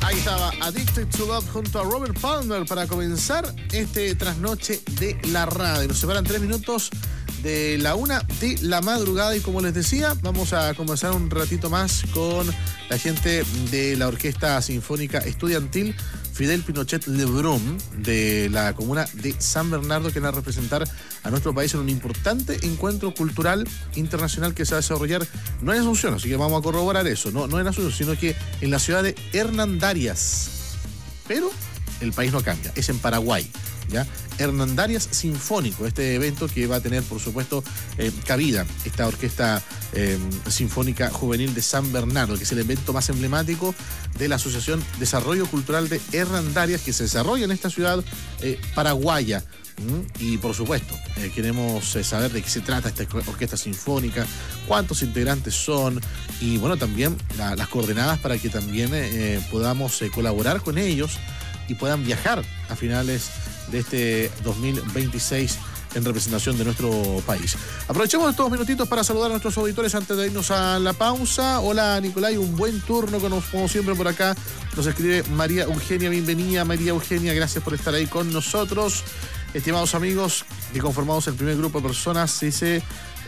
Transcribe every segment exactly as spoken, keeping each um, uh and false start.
Ahí estaba Addicted to Love junto a Robert Palmer para comenzar este trasnoche de la radio. Nos separan tres minutos de la una de la madrugada y como les decía, vamos a conversar un ratito más con la gente de la Orquesta Sinfónica Estudiantil Fidel Pinochet Lebrón de la comuna de San Bernardo, que va a representar a nuestro país en un importante encuentro cultural internacional que se va a desarrollar no en Asunción, así que vamos a corroborar eso, no, no en Asunción, sino que en la ciudad de Hernandarias. Pero el país no cambia, es en Paraguay, ¿ya? Hernandarias Sinfónico, este evento que va a tener, por supuesto, eh, cabida esta Orquesta eh, Sinfónica Juvenil de San Bernardo, que es el evento más emblemático de la Asociación Desarrollo Cultural de Hernandarias, que se desarrolla en esta ciudad eh, paraguaya. ¿Mm? Y, por supuesto, eh, queremos eh, saber de qué se trata esta orquesta sinfónica, cuántos integrantes son y, bueno, también la, las coordenadas para que también eh, podamos eh, colaborar con ellos y puedan viajar a finales de este dos mil veintiséis en representación de nuestro país. Aprovechemos estos minutitos para saludar a nuestros auditores antes de irnos a la pausa. Hola Nicolai, un buen turno como, como siempre por acá. Nos escribe María Eugenia, bienvenida María Eugenia, gracias por estar ahí con nosotros. Estimados amigos, que conformamos el primer grupo de personas, dice...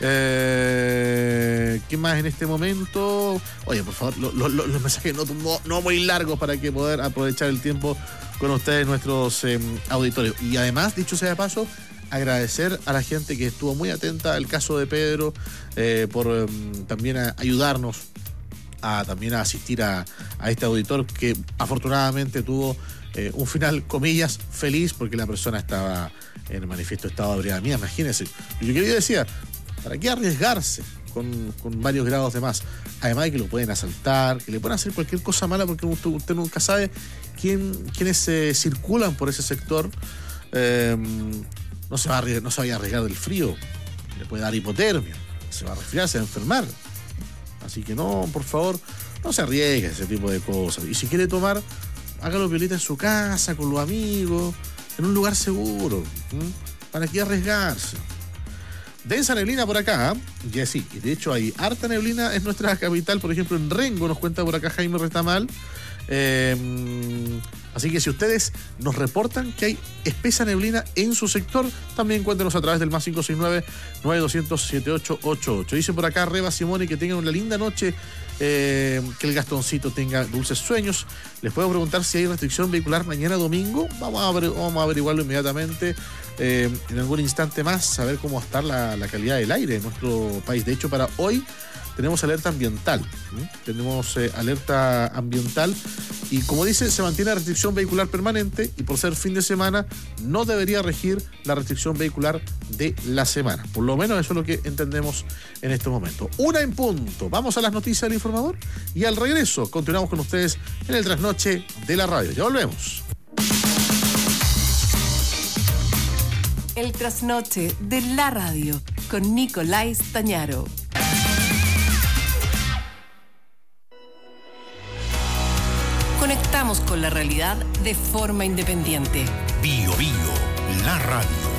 Eh, ¿Qué más en este momento? Oye, por favor, lo, lo, lo, los mensajes no, no, no muy largos para que poder aprovechar el tiempo con ustedes, nuestros eh, auditorios. Y además, dicho sea de paso, agradecer a la gente que estuvo muy atenta al caso de Pedro, eh, por eh, también a ayudarnos a también a asistir a, a este auditor que afortunadamente tuvo eh, un final, comillas, feliz, porque la persona estaba en manifiesto estado de ebriedad. Mía, imagínense. Y yo quería decía, ¿para qué arriesgarse con, con varios grados de más? Además de que lo pueden asaltar, que le pueden hacer cualquier cosa mala, porque usted, usted nunca sabe quién, quiénes eh, circulan por ese sector. Eh, no, se va a arriesgar, no se vaya a arriesgar del frío, le puede dar hipotermia, se va a resfriar, se va a enfermar. Así que no, por favor, no se arriesgue a ese tipo de cosas. Y si quiere tomar, hágalo violeta en su casa, con los amigos, en un lugar seguro. ¿Mm? ¿Para qué arriesgarse? Densa neblina por acá, ¿eh? Ya sí, y de hecho hay harta neblina en nuestra capital, por ejemplo en Rengo, nos cuenta por acá Jaime Retamal. Eh, así que si ustedes nos reportan que hay espesa neblina en su sector, también cuéntenos a través del más cinco seis nueve, nueve dos cero cero, siete ocho ocho ocho. Dice por acá Reba Simone que tengan una linda noche, eh, que el Gastoncito tenga dulces sueños. Les puedo preguntar si hay restricción vehicular mañana domingo. Vamos a, aver, vamos a averiguarlo inmediatamente. Eh, en algún instante más, saber cómo va a estar la, la calidad del aire en nuestro país. De hecho, para hoy tenemos alerta ambiental. ¿sí? Tenemos eh, alerta ambiental y, como dice, se mantiene la restricción vehicular permanente y por ser fin de semana no debería regir la restricción vehicular de la semana. Por lo menos eso es lo que entendemos en estos momentos. Una en punto. Vamos a las noticias del informador y al regreso continuamos con ustedes en el trasnoche de la radio. Ya volvemos. El trasnoche de la radio con Nicolai Stañaro. Conectamos con la realidad de forma independiente. Bio Bio, la radio.